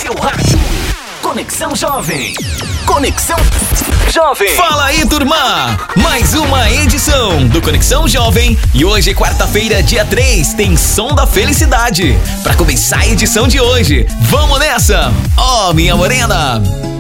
seu rádio. Conexão Jovem. Conexão Jovem. Fala aí, turma! Mais uma edição do Conexão Jovem. E hoje, quarta-feira, dia 3, tem Som da Felicidade. Pra começar a edição de hoje, vamos nessa! Ó, minha morena!